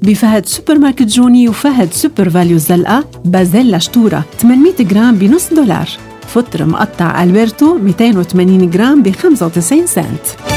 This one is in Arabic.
بفهد سوبر ماركت جوني وفهد سوبر فاليو الزلقة بازيلا شطورة 800 جرام $0.50. فطر مقطع ألبرتو 280 جرام ب95 سنت.